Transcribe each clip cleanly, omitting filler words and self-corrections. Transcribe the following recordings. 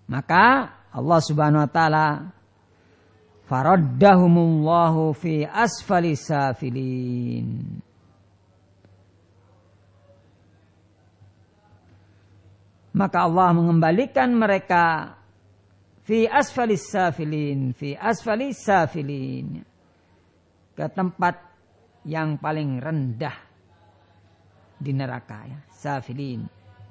Maka Allah Subhanahu wa taala faraddahumullahu fi asfali safilin. Maka Allah mengembalikan mereka fi asfali safilin, ke tempat yang paling rendah di neraka, ya, safilin.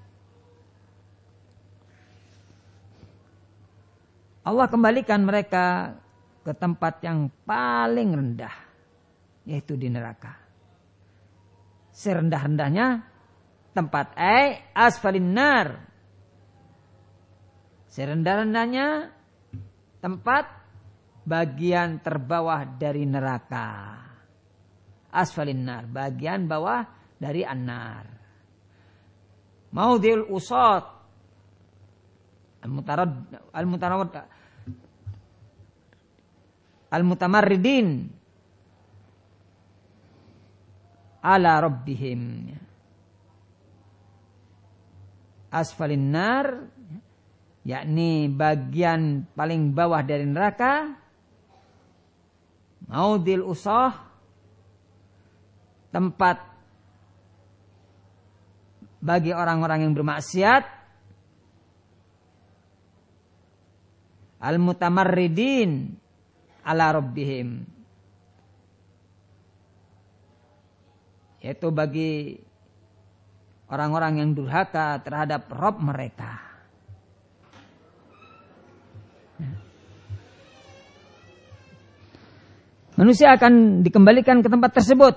Allah kembalikan mereka ke tempat yang paling rendah, yaitu di neraka. Serendah-rendahnya tempat asfalin nar. Serendah-rendahnya tempat bagian terbawah dari neraka. Asfalin nar, bagian bawah dari an-nar. Maudhi'ul usat, al-mutamarridin ala rabbihim. Asfalin nar, yakni bagian paling bawah dari neraka. Maudhi'ul usah, tempat bagi orang-orang yang bermaksiat. Al-mutamarridin ala rabbihim, yaitu bagi orang-orang yang durhaka terhadap Rabb mereka. Manusia akan dikembalikan ke tempat tersebut,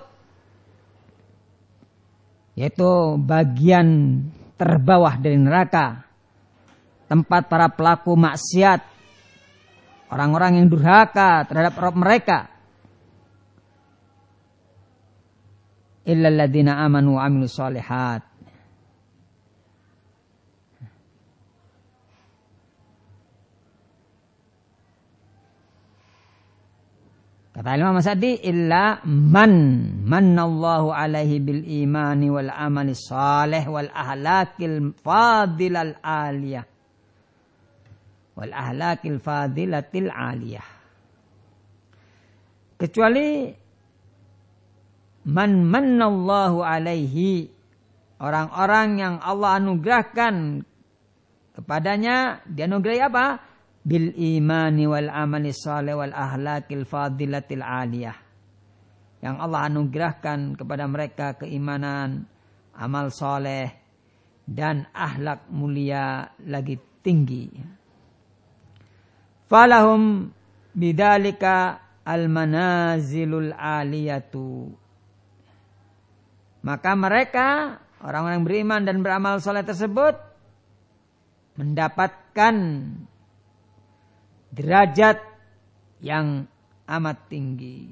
yaitu bagian terbawah dari neraka, tempat para pelaku maksiat, orang-orang yang durhaka terhadap Rabb mereka. Illal ladzina amanu wa amilus shalihat. Kata Imam Sa'di, illa mannallahu alaihi bil imani wal amali salih wal ahlakil fadilal aliyah. Wal ahlakil fadilatil aliyah. Kecuali mannallahu alaihi, orang-orang yang Allah anugerahkan kepadanya, dianugerahi apa? Bil imani wal amali salih wal ahlakil fadilatil aliyah. Yang Allah anugerahkan kepada mereka keimanan, amal soleh, dan akhlak mulia lagi tinggi. Falahum bidzalika al-manazilul aliyatu. Maka mereka, orang-orang yang beriman dan beramal soleh tersebut, mendapatkan derajat yang amat tinggi.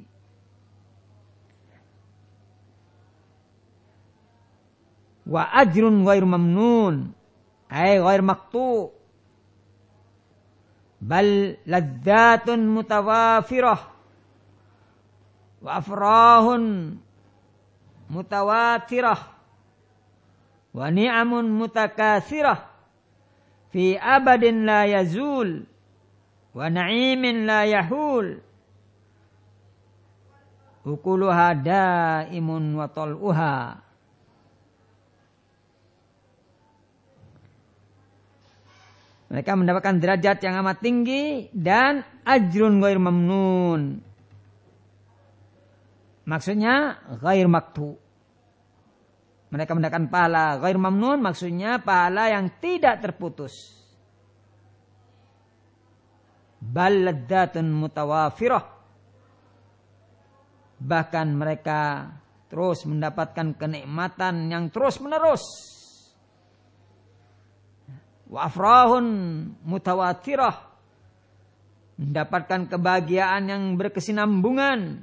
Wa ajrun ghair mamnun, ay ghair maqtu, bal ladzatun mutawafirah wa afrahun mutawatirah wa ni'amun mutakatsirah fi abadin la yazul wa na'imin la yahul ukuluha daimun wa tal'uha. Mereka mendapatkan derajat yang amat tinggi dan ajrun ghair mamnun. Maksudnya ghair maktu. Mereka mendapatkan pahala ghair mamnun, maksudnya pahala yang tidak terputus. Bal ladzatun mutawafirah. Bahkan mereka terus mendapatkan kenikmatan yang terus menerus. Wa afrahun mutawatirah, mendapatkan kebahagiaan yang berkesinambungan.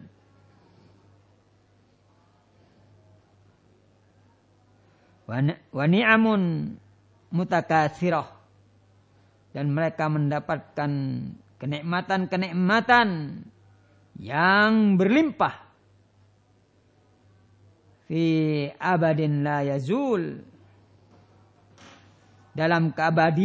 Wa ni'amun mutakatsirah, dan mereka mendapatkan kenikmatan-kenikmatan yang berlimpah. Fi abadin la yazul, dalam keabadian